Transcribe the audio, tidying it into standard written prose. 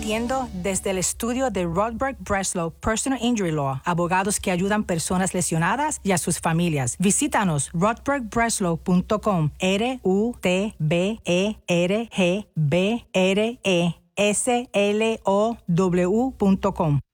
transmitiendo desde el estudio de Rodberg Breslow Personal Injury Law, abogados que ayudan personas lesionadas y a sus familias. Visítanos rodbergbreslow.com, RUTBERGBRESLOW.com.